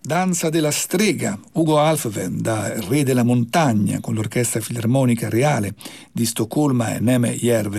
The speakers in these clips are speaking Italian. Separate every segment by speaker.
Speaker 1: Danza della strega, Ugo Alfven da Re della montagna con l'Orchestra Filarmonica Reale di Stoccolma e Neme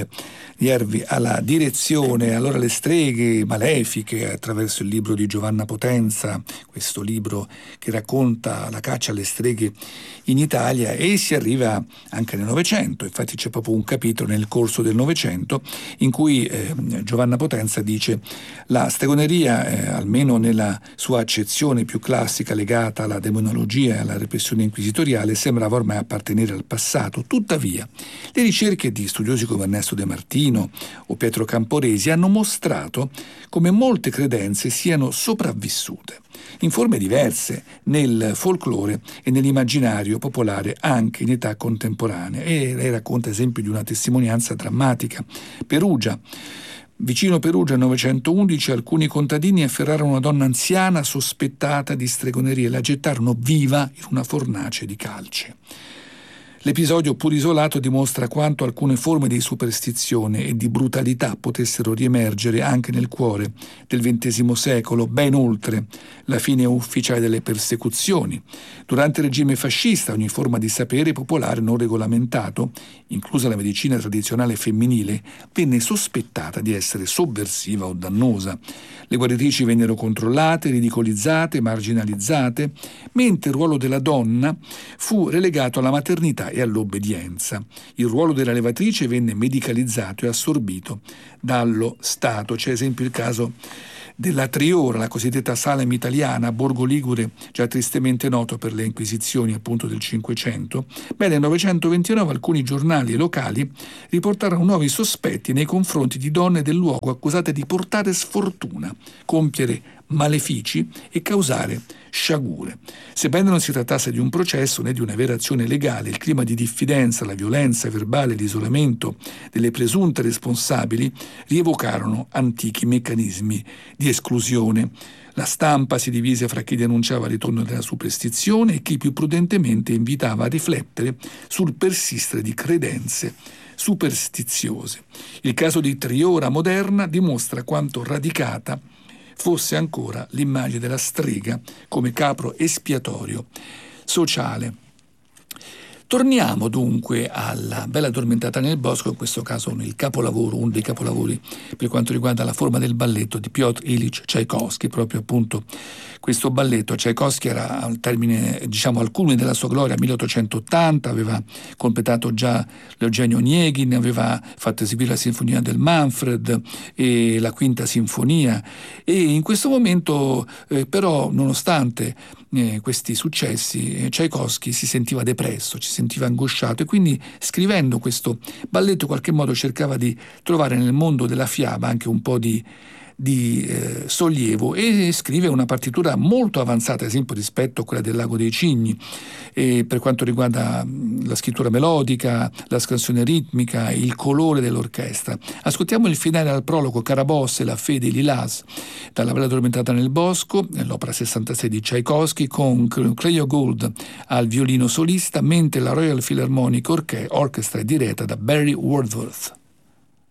Speaker 1: Järvi alla direzione. Allora le streghe malefiche attraverso il libro di Giovanna Potenza, questo libro che racconta la caccia alle streghe in Italia, e si arriva anche nel Novecento. Infatti c'è proprio un capitolo nel corso del Novecento in cui Giovanna Potenza dice: la stregoneria, almeno nella sua accezione più classica legata alla demonologia e alla repressione inquisitoriale, sembrava ormai appartenere al passato. Tuttavia, le ricerche di studiosi come Ernesto De Martino o Pietro Camporesi hanno mostrato come molte credenze siano sopravvissute in forme diverse nel folklore e nell'immaginario popolare anche in età contemporanea. E lei racconta esempio di una testimonianza drammatica. Perugia. Vicino Perugia, nel 911, alcuni contadini afferrarono una donna anziana sospettata di stregoneria e la gettarono viva in una fornace di calce. L'episodio, pur isolato, dimostra quanto alcune forme di superstizione e di brutalità potessero riemergere anche nel cuore del XX secolo, ben oltre la fine ufficiale delle persecuzioni. Durante il regime fascista, ogni forma di sapere popolare non regolamentato, inclusa la medicina tradizionale femminile, venne sospettata di essere sovversiva o dannosa. Le guaritrici vennero controllate, ridicolizzate, marginalizzate, mentre il ruolo della donna fu relegato alla maternità e all'obbedienza. Il ruolo della levatrice venne medicalizzato e assorbito dallo Stato. C'è esempio il caso della Triora, la cosiddetta Salem italiana, borgo ligure già tristemente noto per le inquisizioni appunto del Cinquecento. Nel 929 alcuni giornali locali riportarono nuovi sospetti nei confronti di donne del luogo accusate di portare sfortuna, compiere malefici e causare sciagure. Sebbene non si trattasse di un processo né di una vera azione legale, il clima di diffidenza, la violenza verbale e l'isolamento delle presunte responsabili rievocarono antichi meccanismi di esclusione. La stampa si divise fra chi denunciava il ritorno della superstizione e chi più prudentemente invitava a riflettere sul persistere di credenze superstiziose. Il caso di Triora moderna dimostra quanto radicata fosse ancora l'immagine della strega come capro espiatorio sociale. Torniamo dunque alla Bella addormentata nel bosco, in questo caso il capolavoro, uno dei capolavori per quanto riguarda la forma del balletto di Piotr Ilyich Tchaikovsky. Proprio appunto questo balletto, Tchaikovsky era al termine, al culmine della sua gloria, 1880, aveva completato già l'Eugenio Onegin, aveva fatto eseguire la sinfonia del Manfred e la quinta sinfonia, e in questo momento però, nonostante questi successi, Tchaikovsky si sentiva depresso, si sentiva angosciato, e quindi scrivendo questo balletto in qualche modo cercava di trovare nel mondo della fiaba anche un po' di sollievo, e scrive una partitura molto avanzata, ad esempio rispetto a quella del Lago dei Cigni, per quanto riguarda la scrittura melodica, la scansione ritmica, il colore dell'orchestra. Ascoltiamo il finale al prologo, Carabosse, la fede, Lilas, dalla Bella addormentata nel bosco, nell'opera 66 di Tchaikovsky, con Cleo Gould al violino solista, mentre la Royal Philharmonic Orchestra è diretta da Barry Wordsworth.